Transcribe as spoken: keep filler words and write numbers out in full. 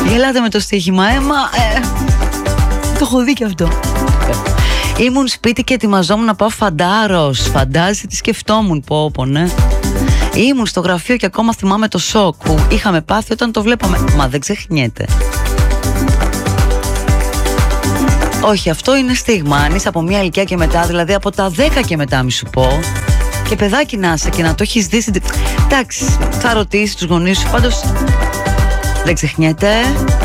Γελάτε με το στοίχημα, έμα. Ε, το έχω δει και αυτό. Ήμουν σπίτι και ετοιμαζόμουν να πάω φαντάρος. Φαντάζεσαι τι σκεφτόμουν, πω πω, ναι. Ήμουν στο γραφείο και ακόμα θυμάμαι το σοκ που είχαμε πάθει όταν το βλέπαμε. Μα δεν ξεχνιέται. Όχι, αυτό είναι στίγμα. Αν είσαι από μια ηλικία και μετά, δηλαδή από τα δέκα και μετά, μη σου πω, και παιδάκι να είσαι και να το έχεις δει. Εντάξει, θα ρωτήσεις τους γονείς σου, πάντως δεν ξεχνιέται.